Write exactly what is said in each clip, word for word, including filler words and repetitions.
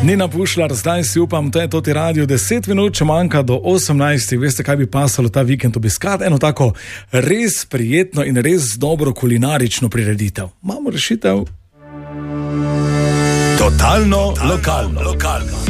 Nina Pušlar, zdaj si upam, to je Toti Radio, deset minut, če manjka do osemnajstih, veste, kaj bi pasalo ta vikend obiskati, eno tako res prijetno in res dobro kulinarično prireditev. Imamo rešitev? Totalno lokalno. lokalno.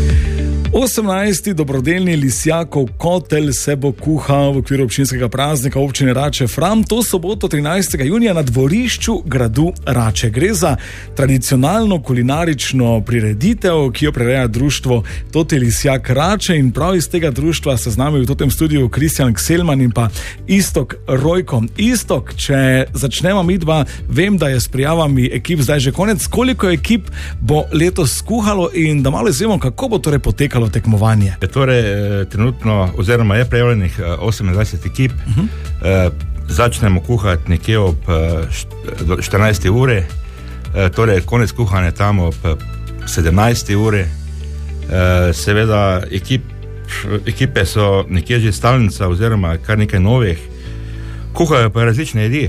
osemnajsti dobrodelni Lisjakov kotel se bo kuhal v okviru občinskega praznika občine Rače Fram to soboto trinajstega junija na dvorišču gradu Rače. Gre za tradicionalno kulinarično prireditev, ki jo prireja društvo Toti Lisjak Rače, in prav iz tega društva se z nami v tem studiu Kristjan Kselman in pa Istok Rojko. Istok, če začnemo midva, vem, da je s prijavami ekip zdaj že konec. Koliko ekip bo letos skuhalo in da malo izvemo, kako bo torej potekalo tekmovanje? Torej, trenutno, oziroma je prijavljenih osemindvajset ekip. Uh-huh. E, začnemo kuhati nekje ob štirinajsti uri, e, torej konec kuhanja tam ob sedemnajsti uri. E, seveda, ekip, ekipe so nekje že stalnica oziroma kar nekaj novih. Kuhajo pa različne jedi.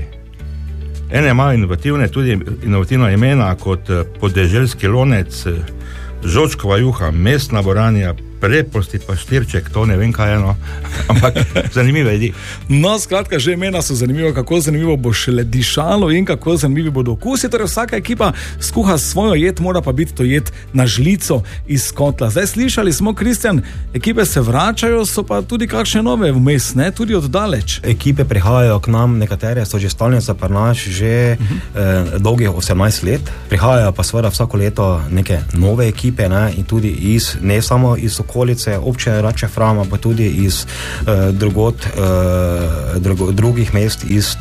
Ene imajo inovativne, tudi inovativna imena kot podeželski lonec, žočkova juha, mestna boranja, preprosti paštirček, to ne vem kaj je, no, ampak zanimive jedi. No, skratka, že imena so zanimivo, kako zanimivo bo šele dišalo in kako zanimivi bodo okusi. Torej, vsaka ekipa skuha svojo jed, mora pa biti to jed na žlico iz kotla. Zdaj slišali smo, Kristjan, ekipe se vračajo, so pa tudi kakšne nove vmes, ne, tudi od daleč. Ekipe prihajajo k nam, nekatere so že stalnice pri nas že uh-huh. eh, dolgih osemnajst let. Prihajajo pa seveda vsako leto neke nove ekipe, ne, in tudi iz, ne samo iz okolice občine Rače Frama, pa tudi iz uh, drugot, uh, drugo, drugih mest iz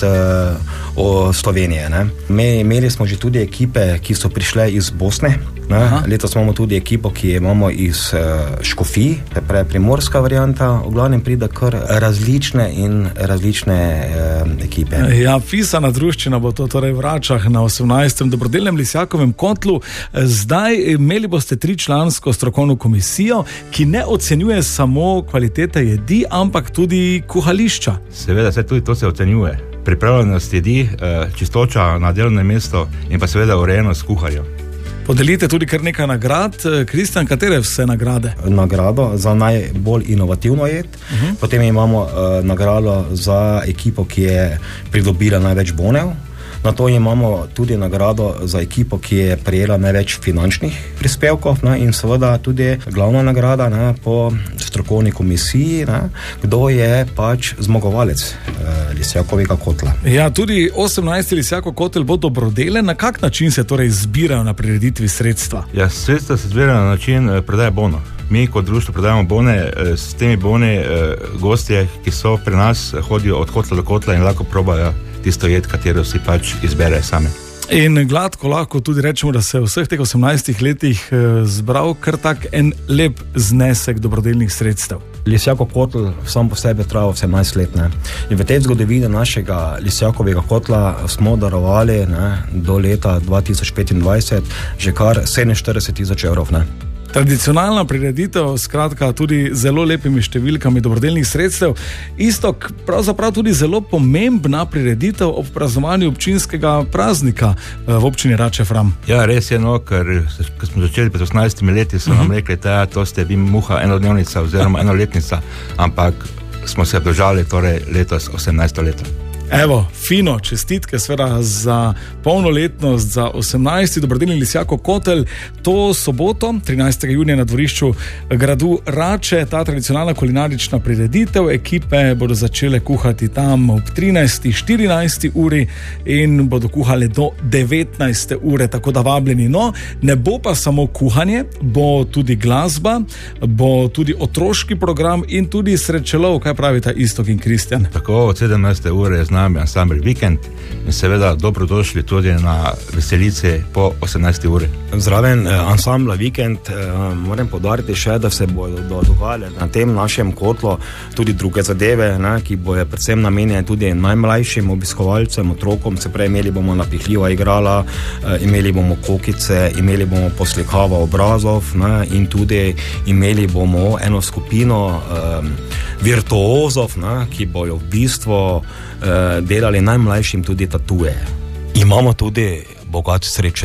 uh, Slovenije. Ne. Me, imeli smo že tudi ekipe, ki so prišle iz Bosne. Letos imamo tudi ekipo, ki imamo iz uh, Škofij, pre primorska varianta. V glavnem pride kar različne in različne uh, ekipe. Ja, pisana druščina bo to torej v Račah na osemnajstem dobrodelnem Lisjakovem kotlu. Zdaj imeli boste tričlansko strokovno komisijo, ki ne ocenjuje samo kvalitete jedi, ampak tudi kuhališča. Seveda, se tudi to se ocenjuje. Pripravljenost jedi, čistoča na delovnem mestu in pa seveda urejenost kuharjev. Podelite tudi kar nekaj nagrad. Kristjan, katere vse nagrade? Nagrado za najbolj inovativno jed, uh-huh. Potem imamo uh, nagrado za ekipo, ki je pridobila največ bonev. Na to imamo tudi nagrado za ekipo, ki je prejela največ finančnih prispevkov, ne, in seveda tudi glavna nagrada, ne, po strokovni komisiji, ne, kdo je pač zmagovalec eh, Lisjakovega kotla. Ja, tudi osemnajsti Lisjakov kotel bo dobrodelen. Na kak način se torej zbirajo na prireditvi sredstva? Ja, sredstva se zbirajo na način eh, predaje bono. Mi kot društvo predajamo bone, eh, s temi bone eh, gostje, ki so pri nas, hodijo od kotla do kotla in lahko probajo tisto jed, katero si pač izbere same. In gladko lahko tudi rečemo, da se v vseh teh osemnajstih letih zbral kar tak en lep znesek dobrodelnih sredstev. Lisjakov kotl sam po sebi trajal osemnajst let. Ne. In v tej zgodovini našega Lisjakovega kotla smo darovali, ne, do leta dva tisoč petindvajset že kar sedeminštirideset tisoč evrov. Ne. Tradicionalna prireditev, skratka tudi zelo lepimi številkami dobrodelnih sredstev. Istok, pravzaprav tudi zelo pomembna prireditev ob praznovanju občinskega praznika v občini Rače Fram. Ja, res je, no, ker ko smo začeli pred osemnajstimi leti, so nam rekli, da to ste vi muha enodnevnica oziroma enoletnica, ampak smo se držali torej letos osemnajsto leto. Evo, fino, čestitke sveda za polnoletnost, za osemnajsti dobrodelni Lisjakov kotel. To soboto, trinajstega junija na dvorišču gradu Rače, ta tradicionalna kulinarična prireditev. Ekipe bodo začele kuhati tam ob trinajsti, štirinajsti uri in bodo kuhale do devetnajste ure, tako da vabljeni. No, ne bo pa samo kuhanje, bo tudi glasba, bo tudi otroški program in tudi srečelov. Kaj pravita Istok in Kristjan? Tako, od sedemnajste ure je z nami ansambel Vikend in seveda dobrodošli tudi na veselice po osemnajsti uri. Zraven eh, ansambla Vikend eh, moram podariti še, da se bodo dogajale na tem našem kotlu tudi druge zadeve, ne, ki bojo predvsem namenjene tudi najmlajšim obiskovalcem, otrokom. Se pravi, imeli bomo napihljiva igrala, eh, imeli bomo kokice, imeli bomo poslikava obrazov, ne, in tudi imeli bomo eno skupino eh, virtuozov, ne, ki bojo v bistvu delali najmlajšim tudi tatuje. Imamo tudi bogat srečelov.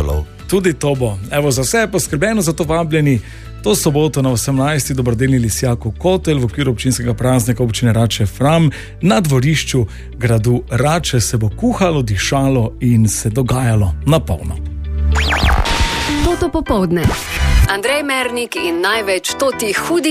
Tudi to bo. Evo, za vse je poskrbeno, zato vabljeni to soboto na osemnajsti dobrodelni Lisjakov kotel v okviru občinskega praznika občine Rače Fram. Na dvorišču gradu Rače se bo kuhalo, dišalo in se dogajalo na polno. Toto popoldne. Andrej Mernik in največ toti hudi